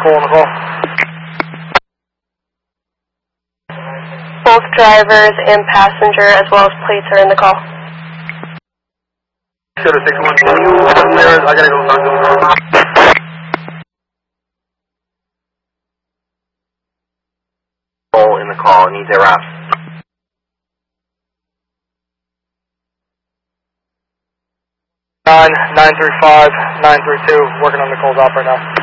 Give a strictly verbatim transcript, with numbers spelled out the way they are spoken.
Nicole on the call. Both drivers and passenger as well as plates are in the call. Should have six one two. I gotta go talk to them. In the call, needs a wrap. Nine nine three five nine three two. Working on Nicole's op right now.